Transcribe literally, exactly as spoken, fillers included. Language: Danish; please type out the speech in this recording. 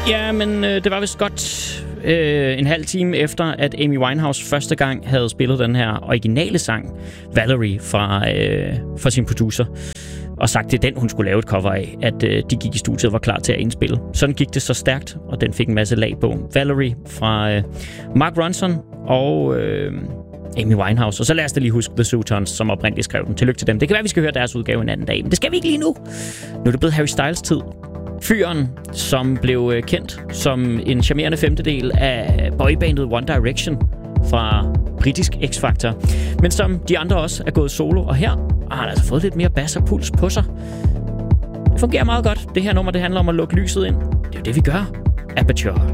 Ja, men øh, det var vist godt øh, en halv time efter, at Amy Winehouse første gang havde spillet den her originale sang, Valerie, fra, øh, fra sin producer, og sagt, det er den, hun skulle lave et cover af, at øh, de gik i studiet og var klar til at indspille. Sådan gik det så stærkt, og den fik en masse lag på. Valerie fra øh, Mark Ronson og øh, Amy Winehouse. Og så lad os da lige huske The Sutons, som oprindeligt skrev den. Tillykke til dem. Det kan være, vi skal høre deres udgave en anden dag, men det skal vi ikke lige nu. Nu er det blevet Harry Styles tid. Fyren, som blev øh, kendt som en charmerende femtedel af boybandet One Direction fra britisk X-Factor, men som de andre også er gået solo, og her har han altså fået lidt mere bass og puls på sig. Det fungerer meget godt. Det her nummer, det handler om at lukke lyset ind. Det er jo det, vi gør. Aperture.